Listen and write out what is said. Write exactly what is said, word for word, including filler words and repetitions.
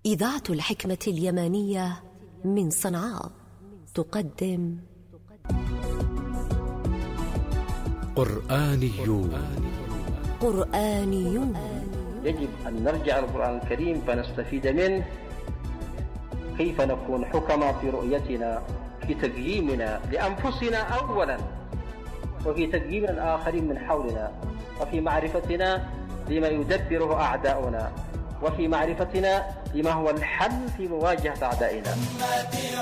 إذاعة الحكمة اليمانية من صنعاء تقدم قرآنيون. قرآنيون يجب أن نرجع القرآن الكريم فنستفيد منه، كيف نكون حكما في رؤيتنا، في تقييمنا لأنفسنا أولا، وفي تقييم الآخرين من حولنا، وفي معرفتنا لما يدبره أعداؤنا، وفي معرفتنا لما هو الحل في مواجهة أعدائنا.